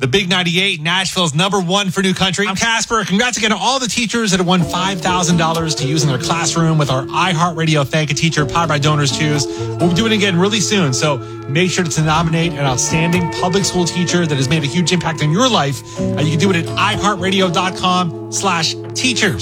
The Big 98, Nashville's #1 for new country. I'm Casper. Congrats again to all the teachers that have won $5,000 to use in their classroom with our iHeartRadio Thank a Teacher powered by Donors Choose. We'll be doing it again really soon, so make sure to nominate an outstanding public school teacher that has made a huge impact on your life. You can do it at iHeartRadio.com/teachers.